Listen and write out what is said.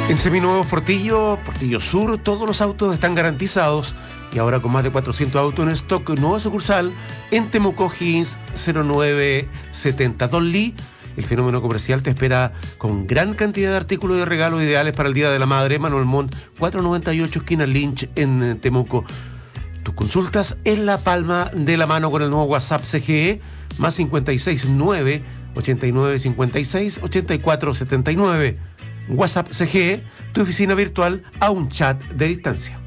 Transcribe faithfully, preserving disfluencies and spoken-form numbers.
En Seminuevos Portillo, Portillo Sur, todos los autos están garantizados y ahora con más de cuatrocientos autos en stock, nueva sucursal en Temuco Higgins cero nueve setenta Don Lee. El fenómeno comercial te espera con gran cantidad de artículos y regalos ideales para el Día de la Madre. Manuel Montt, cuatrocientos noventa y ocho, esquina Lynch, en Temuco. Tus consultas en la palma de la mano con el nuevo WhatsApp C G E, más cincuenta y seis nueve, ochenta y nueve cincuenta y seis, ochenta y cuatro setenta y nueve. WhatsApp C G E, tu oficina virtual a un chat de distancia.